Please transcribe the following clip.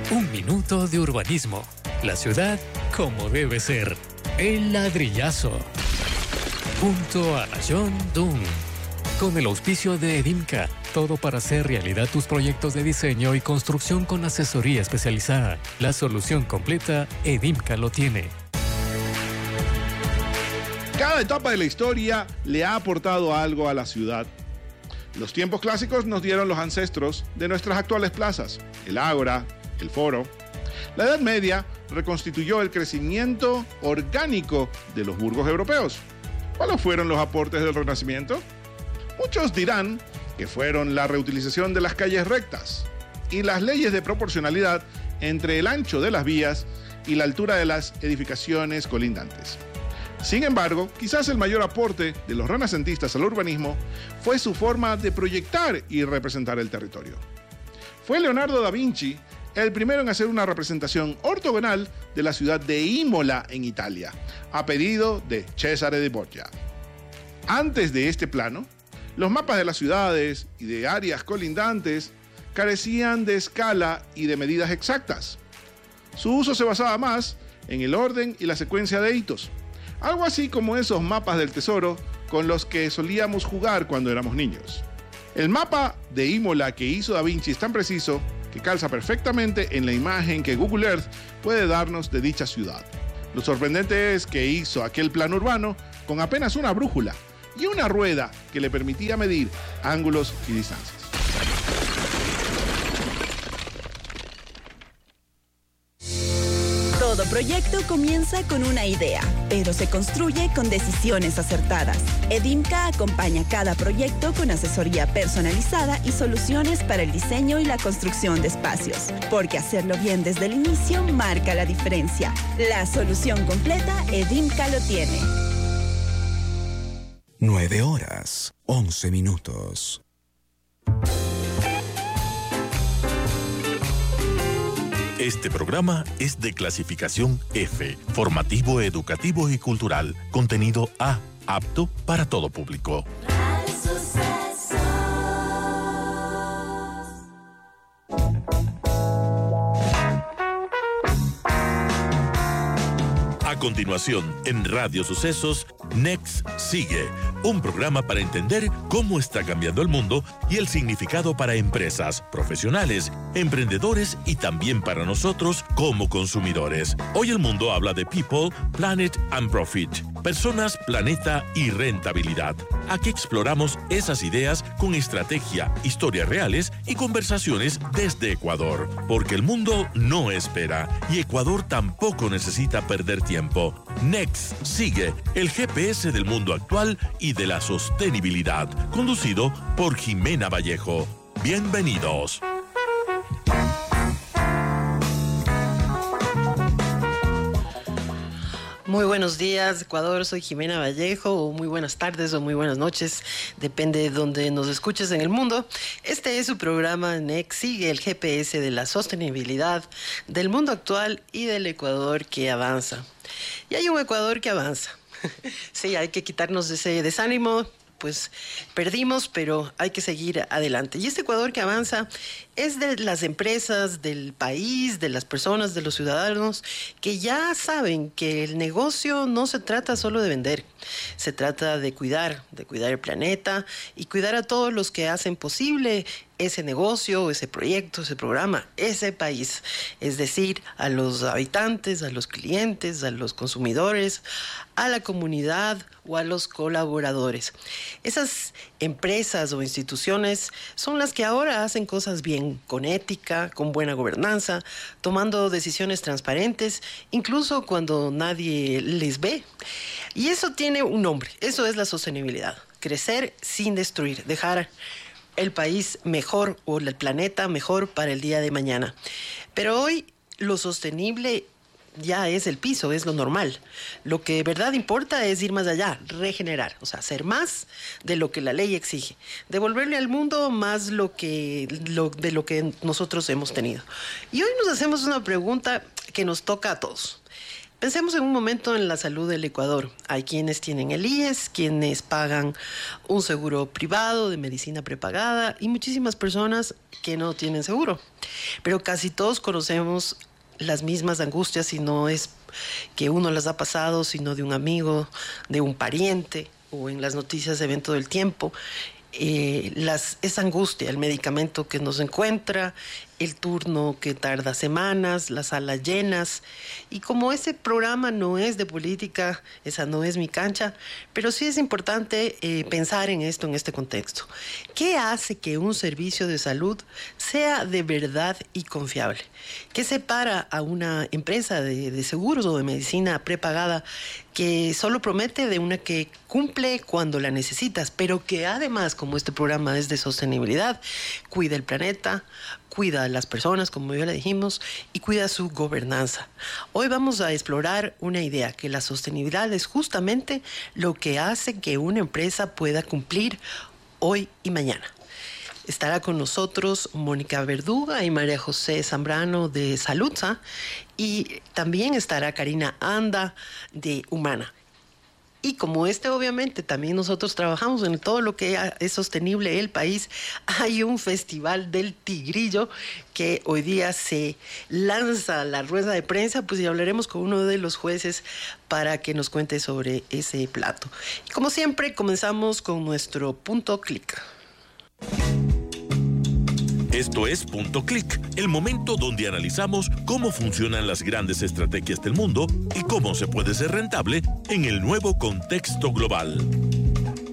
Un minuto de urbanismo. La ciudad como debe ser. El ladrillazo. Junto a John Dunn. Con el auspicio de Edimca. Todo para hacer realidad tus proyectos de diseño y construcción con asesoría especializada. La solución completa, Edimca lo tiene. Cada etapa de la historia le ha aportado algo a la ciudad. Los tiempos clásicos nos dieron los ancestros de nuestras actuales plazas, el ágora, el foro. La Edad Media reconstituyó el crecimiento orgánico de los burgos europeos. ¿Cuáles fueron los aportes del Renacimiento? Muchos dirán que fueron la reutilización de las calles rectas y las leyes de proporcionalidad entre el ancho de las vías y la altura de las edificaciones colindantes. Sin embargo, quizás el mayor aporte de los renacentistas al urbanismo fue su forma de proyectar y representar el territorio. Fue Leonardo da Vinci el primero en hacer una representación ortogonal de la ciudad de Imola en Italia, a pedido de Cesare de Borgia. Antes de este plano, los mapas de las ciudades y de áreas colindantes carecían de escala y de medidas exactas. Su uso se basaba más en el orden y la secuencia de hitos, algo así como esos mapas del tesoro con los que solíamos jugar cuando éramos niños. El mapa de Imola que hizo Da Vinci es tan preciso que calza perfectamente en la imagen que Google Earth puede darnos de dicha ciudad. Lo sorprendente es que hizo aquel plano urbano con apenas una brújula y una rueda que le permitía medir ángulos y distancias. Todo proyecto comienza con una idea, pero se construye con decisiones acertadas. Edimca acompaña cada proyecto con asesoría personalizada y soluciones para el diseño y la construcción de espacios, porque hacerlo bien desde el inicio marca la diferencia. La solución completa, Edimca lo tiene. 9:11. Este programa es de clasificación F, formativo, educativo y cultural. Contenido A, apto para todo público. A continuación, en Radio Sucesos, Next sigue, un programa para entender cómo está cambiando el mundo y el significado para empresas, profesionales, emprendedores y también para nosotros como consumidores. Hoy el mundo habla de People, Planet and Profit, personas, planeta y rentabilidad. Aquí exploramos esas ideas con estrategia, historias reales y conversaciones desde Ecuador, porque el mundo no espera y Ecuador tampoco necesita perder tiempo. Next sigue, el GPS del mundo actual y de la sostenibilidad, conducido por Jimena Vallejo. Bienvenidos. Muy buenos días, Ecuador. Soy Jimena Vallejo, o muy buenas tardes o muy buenas noches, depende de donde nos escuches en el mundo. Este es su programa Next sigue, el GPS de la sostenibilidad del mundo actual y del Ecuador que avanza. Y hay un Ecuador que avanza. Sí, hay que quitarnos ese desánimo. Pues perdimos, pero hay que seguir adelante. Y este Ecuador que avanza es de las empresas, del país, de las personas, de los ciudadanos, que ya saben que el negocio no se trata solo de vender. Se trata de cuidar el planeta y cuidar a todos los que hacen posible ese negocio, ese proyecto, ese programa, ese país. Es decir, a los habitantes, a los clientes, a los consumidores, a la comunidad o a los colaboradores. Esas empresas o instituciones son las que ahora hacen cosas bien, con ética, con buena gobernanza, tomando decisiones transparentes, incluso cuando nadie les ve. Y eso tiene un nombre, eso es la sostenibilidad. Crecer sin destruir, dejar el país mejor o el planeta mejor para el día de mañana. Pero hoy lo sostenible ya es el piso, es lo normal. Lo que de verdad importa es ir más allá, regenerar, o sea, hacer más de lo que la ley exige, devolverle al mundo más de lo que nosotros hemos tenido. Y hoy nos hacemos una pregunta que nos toca a todos. Pensemos en un momento en la salud del Ecuador. Hay quienes tienen el IES, quienes pagan un seguro privado de medicina prepagada y muchísimas personas que no tienen seguro. Pero casi todos conocemos las mismas angustias, y no es que uno las ha pasado, sino de un amigo, de un pariente o en las noticias de evento del tiempo. Esa angustia, el medicamento que no se encuentra, el turno que tarda semanas, las salas llenas. Y como ese programa no es de política, esa no es mi cancha, pero sí es importante pensar en esto, en este contexto. ¿Qué hace que un servicio de salud sea de verdad y confiable? ¿Qué separa a una empresa de seguros o de medicina prepagada que solo promete de una que cumple cuando la necesitas, pero que además, como este programa es de sostenibilidad, cuida el planeta, cuida a las personas, como ya le dijimos, y cuida su gobernanza? Hoy vamos a explorar una idea, que la sostenibilidad es justamente lo que hace que una empresa pueda cumplir hoy y mañana. Estará con nosotros Mónica Verduga y María José Zambrano de Saludsa, y también estará Karina Anda de Humana. Y como obviamente, también nosotros trabajamos en todo lo que es sostenible el país, hay un festival del Tigrillo que hoy día se lanza la rueda de prensa, pues, y hablaremos con uno de los jueces para que nos cuente sobre ese plato. Y como siempre, comenzamos con nuestro punto clic. Esto es Punto Clic, el momento donde analizamos cómo funcionan las grandes estrategias del mundo y cómo se puede ser rentable en el nuevo contexto global.